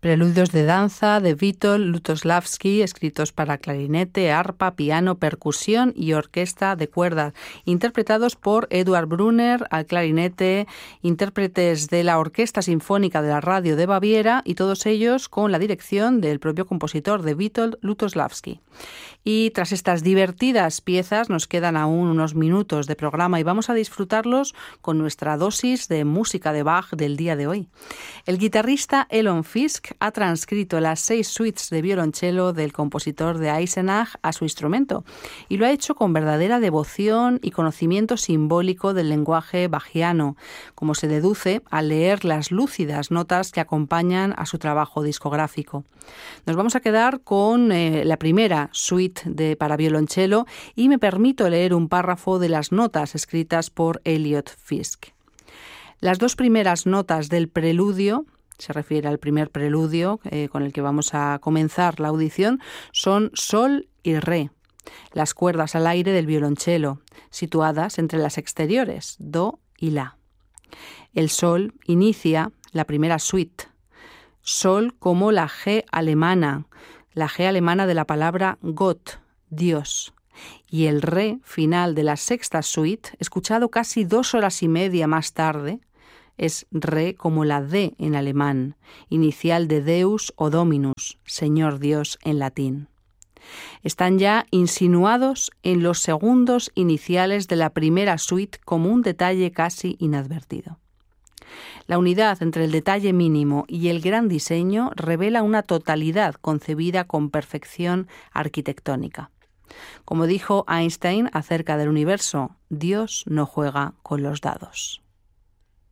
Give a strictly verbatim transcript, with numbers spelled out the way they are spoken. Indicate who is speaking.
Speaker 1: Preludios de danza de Witold Lutosławski, escritos para clarinete, arpa, piano, percusión y orquesta de cuerdas, interpretados por Eduard Brunner al clarinete, intérpretes de la Orquesta Sinfónica de la Radio de Baviera, y todos ellos con la dirección del propio compositor, de Witold Lutosławski. Y tras estas divertidas piezas nos quedan aún unos minutos de programa y vamos a disfrutarlos con nuestra dosis de música de Bach del día de hoy. El guitarrista Elon Fisk ha transcrito las seis suites de violonchelo del compositor de Eisenach a su instrumento y lo ha hecho con verdadera devoción y conocimiento simbólico del lenguaje bachiano, como se deduce al leer las lúcidas notas que acompañan a su trabajo discográfico. Nos vamos a quedar con eh, la primera suite de, para violonchelo, y me permito leer un párrafo de las notas escritas por Elliot Fisk. Las dos primeras notas del preludio, se refiere al primer preludio eh, con el que vamos a comenzar la audición, son sol y re, las cuerdas al aire del violonchelo, situadas entre las exteriores, do y la. El sol inicia la primera suite, sol como la G alemana, la G alemana de la palabra Gott, Dios, y el re final de la sexta suite, escuchado casi dos horas y media más tarde, es re como la D en alemán, inicial de Deus o Dominus, Señor Dios en latín. Están ya insinuados en los segundos iniciales de la primera suite como un detalle casi inadvertido. La unidad entre el detalle mínimo y el gran diseño revela una totalidad concebida con perfección arquitectónica. Como dijo Einstein acerca del universo, Dios no juega con los dados.